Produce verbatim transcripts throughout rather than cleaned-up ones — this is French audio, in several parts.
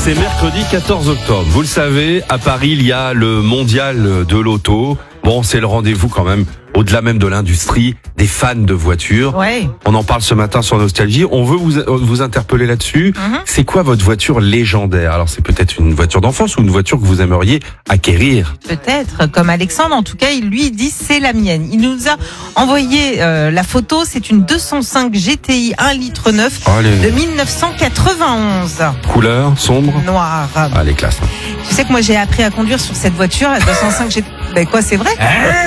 C'est mercredi quatorze octobre. Vous le savez, à Paris, il y a le mondial de l'auto. Bon, c'est le rendez-vous quand même, au-delà même de l'industrie, des fans de voitures. Ouais. On en parle ce matin sur Nostalgie. On veut vous, vous interpeller là-dessus. Mm-hmm. C'est quoi votre voiture légendaire? Alors, c'est peut-être une voiture d'enfance ou une voiture que vous aimeriez acquérir? Peut-être, comme Alexandre, en tout cas, il lui dit c'est la mienne. Il nous a envoyé euh, la photo, c'est une deux cent cinq G T I un litre neuf Allez. de mille neuf cent quatre-vingt-onze. Couleur, sombre? Noir. Allez, classe. Hein. Tu sais que moi j'ai appris à conduire sur cette voiture, la deux cent cinq G T I. Ben quoi, c'est vrai?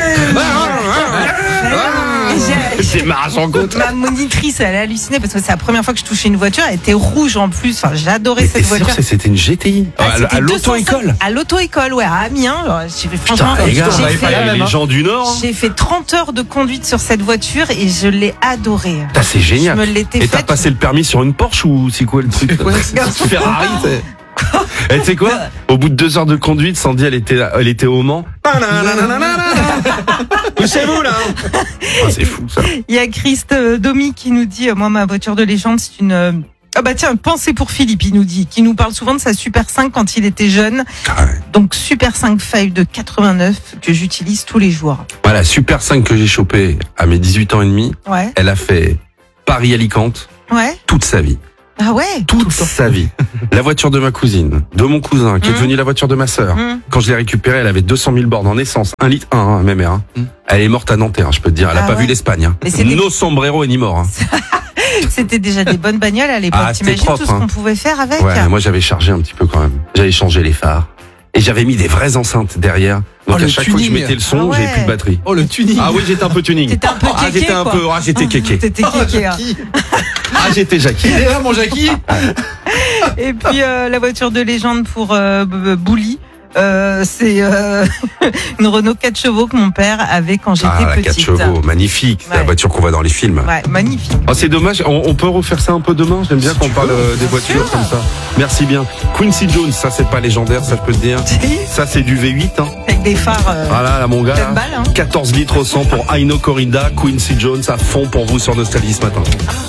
C'est marrant en côte. Ma monitrice, elle a halluciné parce que c'est la première fois que je touchais une voiture. Elle était rouge en plus. Enfin, j'adorais Mais cette t'es sûr voiture. que c'était une G T I? Ah, à, c'était à l'auto-école? À l'auto-école, ouais, à Amiens. Alors, j'ai fait, franchement, Putain, les gars, j'ai on avait fait, pas les même, hein. gens du Nord. j'ai fait trente heures de conduite sur cette voiture et je l'ai adorée. Putain, c'est génial. Je me l'étais Et t'as faite. passé le permis sur une Porsche ou c'est quoi le truc? C'est Ferrari, c'est. Et tu sais quoi? Au bout de deux heures de conduite, Sandy, elle était, elle était au Mans. Poussez-vous là! Ah, c'est fou ça. Il y a Christ euh, Domi qui nous dit, euh, moi ma voiture de légende c'est une... euh, Ah bah tiens, pensez pour Philippe, il nous dit, qui nous parle souvent de sa Super cinq quand il était jeune. Ah ouais. Donc Super cinq Five de quatre-vingt-neuf que j'utilise tous les jours. Voilà, Super cinq que j'ai chopé à mes dix-huit ans et demi. Ouais. Elle a fait Paris-Alicante Ouais. toute sa vie. Ah ouais. Toute sa vie. La voiture de ma cousine, de mon cousin, qui est Mmh. devenue la voiture de ma sœur. Mmh. Quand je l'ai récupérée, elle avait deux cent mille bornes en essence. Un litre un, hein, même hein. Mmh. Elle est morte à Nanterre, hein, je peux te dire. Elle a Ah pas ouais. vu l'Espagne. Hein. Mais c'était- No sombrero ni mort. Hein. C'était déjà des bonnes bagnoles à l'époque. Ah, c'était T'imagines propre, tout ce hein. qu'on pouvait faire avec? Ouais, moi j'avais chargé un petit peu quand même. J'avais changé les phares. Et j'avais mis des vraies enceintes derrière. Donc Oh, à le chaque fois que je tuning. mettais le son, Ah ouais. j'avais plus de batterie. Oh, le tuning. Ah oui, j'étais un peu tuning. T'étais un peu Ah, kéké, j'étais un quoi. peu, ah, j'étais kéké. T'étais Oh, kéké, hein. Jackie. Ah, j'étais Jackie. Il est là, mon Jackie. Et puis euh, la voiture de légende pour euh, B- B- Bouli. Euh, c'est euh, une Renault quatre chevaux que mon père avait quand j'étais Ah, la petite. quatre chevaux, magnifique. C'est la Ouais. voiture qu'on voit dans les films. Ouais, magnifique. Oh, c'est dommage. On, on peut refaire ça un peu demain. J'aime bien qu'on parle euh, des voitures sûr. comme ça. Merci bien. Quincy Jones, ça c'est pas légendaire, ça je peux te dire. Ça c'est du V huit. Hein. Avec des phares. Euh, Voilà, là, mon gars. plein là. de balles, hein. quatorze litres au cent pour Aino Corrida. Quincy Jones à fond pour vous sur Nostalgie ce matin.